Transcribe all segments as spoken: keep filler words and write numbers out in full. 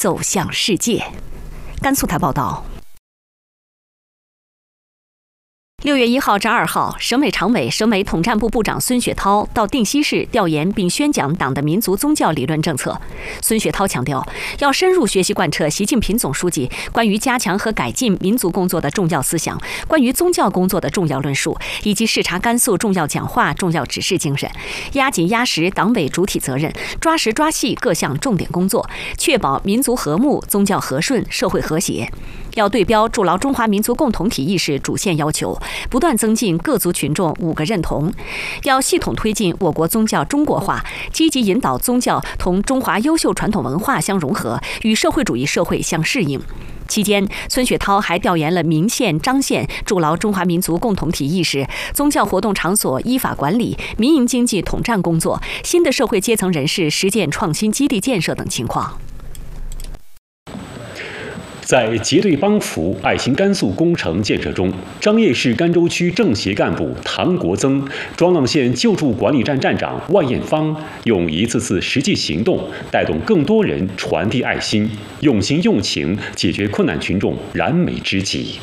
走向世界。甘肃台报道。六月一号至二号，省委常委、省委统战部部长孙雪涛到定西市调研并宣讲党的民族宗教理论政策。孙雪涛强调，要深入学习贯彻习近平总书记关于加强和改进民族工作的重要思想，关于宗教工作的重要论述，以及视察甘肃重要讲话、重要指示精神，压紧压实党委主体责任，抓实抓细各项重点工作，确保民族和睦、宗教和顺、社会和谐。要对标筑牢中华民族共同体意识主线要求，不断增进各族群众五个认同。要系统推进我国宗教中国化，积极引导宗教同中华优秀传统文化相融合，与社会主义社会相适应。期间，孙雪涛还调研了明县、章县筑牢中华民族共同体意识、宗教活动场所依法管理、民营经济统战工作、新的社会阶层人士实践创新基地建设等情况。 在结对帮扶、爱心甘肃工程建设中，张掖市甘州区政协干部唐国增、庄浪县救助管理站站长万艳芳用一次次实际行动，带动更多人传递爱心，用心用情解决困难群众燃眉之急。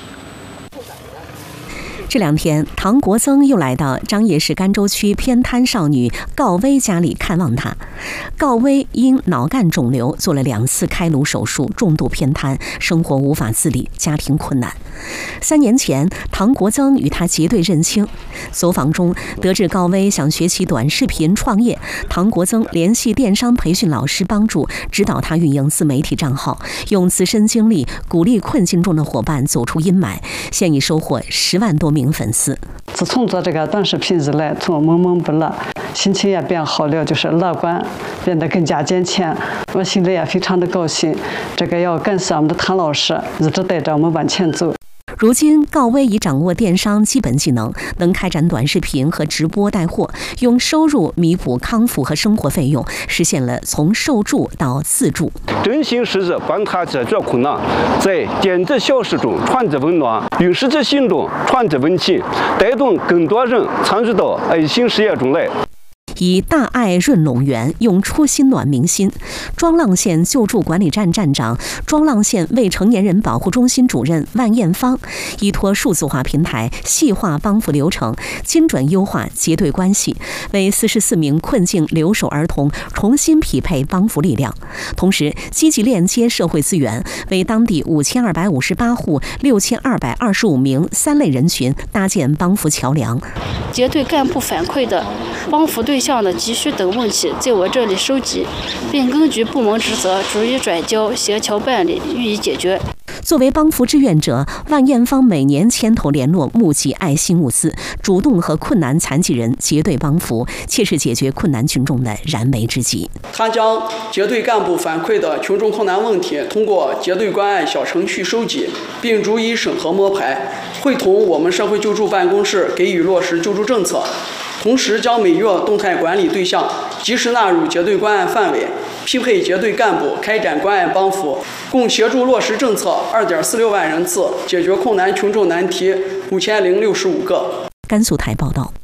这两天，唐国增又来到张掖市甘州区偏瘫少女告薇家里看望她。告薇因脑干肿瘤做了两次开颅手术，重度偏瘫，生活无法自理，家庭困难。三年前，唐国增与她结对认亲，走访中得知告薇想学习短视频创业，唐国增联系电商培训老师帮助，指导她运营自媒体账号，用自身经历鼓励困境中的伙伴走出阴霾，现已收获十万多名粉丝。 自从做这个短视频以来，从闷闷不乐，心情也变好了，就是乐观，变得更加坚强。我心里也非常的高兴。这个要感谢我们的唐老师，一直带着我们往前走。 如今，告薇已掌握电商基本技能，能开展短视频和直播带货，用收入弥补康复和生活费用，实现了从受助到自助。 真心实意帮他解决困难，在点滴小事中传递温暖，与实际行动传递温情，带动更多人参与到爱心事业中来。 以大爱润陇源，用初心暖民心。庄浪县救助管理站站长、庄浪县未成年人保护中心主任万艳芳，依托数字化平台，细化帮扶流程，精准优化结对关系，为四十四名困境留守儿童重新匹配帮扶力量。同时，积极链接社会资源，为当地五千二百五十八户、六千二百二十五名三类人群搭建帮扶桥梁。 结对干部反馈的帮扶对象的急需等问题，在我这里收集，并根据部门职责逐一转交协调办理，予以解决。 作为帮扶志愿者，万艳芳每年牵头联络募集爱心物资，主动和困难残疾人结对帮扶，切实解决困难群众的燃眉之急。 他将结对干部反馈的群众困难问题通过结对关爱小程序收集，并逐一审核摸排，会同我们社会救助办公室给予落实救助政策。同时，将每月动态管理对象及时纳入结对关爱范围，匹配结对干部开展关爱帮扶，共协助落实政策二点四六万人次，解决困难群众难题五千零六十五个。 甘肃台报道。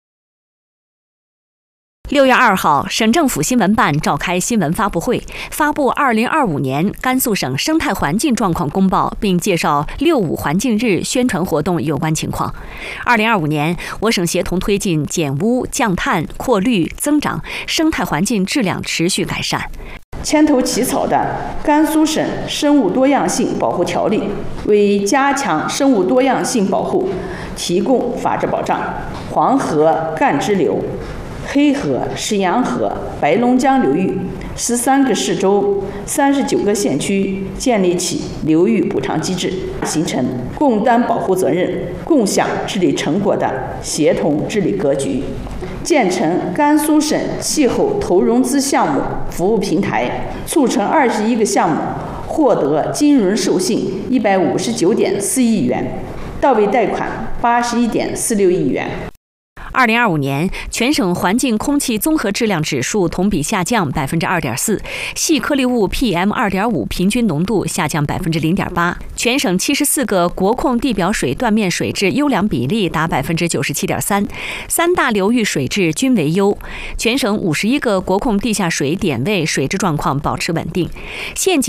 六月二号，省政府新闻办召开新闻发布会，发布二零二五年甘肃省生态环境状况公报，并介绍六五环境日宣传活动有关情况。二零二五年，我省协同推进减污、降碳、扩绿、增长，生态环境质量持续改善。 牵头起草的《甘肃省生物多样性保护条例》为加强生物多样性保护提供法治保障。黄河干支流、黑河、石羊河、白龙江流域十三个市州、三十九个县区建立起流域补偿机制，形成共担保护责任、共享治理成果的协同治理格局，建成甘肃省气候投融资项目服务平台，促成二十一个项目获得金融授信一百五十九点四亿元，到位贷款八十一点四六亿元。 二零二五年，全省环境空气综合质量指数同比下降百分之二点四，细颗粒物 P M 二点五 平均浓度下降百分之零点八。全省七十四个国控地表水断面水质优良比例达百分之九十七点三，三大流域水质均为优。全省五十一个国控地下水点位水质状况保持稳定，县级